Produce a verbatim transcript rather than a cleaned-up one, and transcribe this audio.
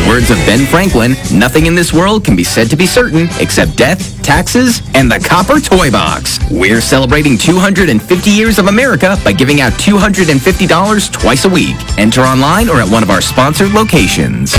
words of Ben Franklin, nothing in this world can be said to be certain except death, taxes, and the copper toy box. We're celebrating two hundred fifty years of America by giving out two hundred fifty dollars twice a week. Enter online or at one of our sponsored locations.